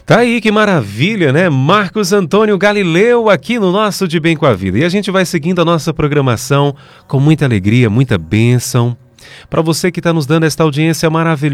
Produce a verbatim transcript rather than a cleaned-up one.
Tá aí, que maravilha, né? Marcos Antônio Galileu aqui no nosso De Bem com a Vida. E a gente vai seguindo a nossa programação com muita alegria, muita bênção. Para você que está nos dando esta audiência maravilhosa.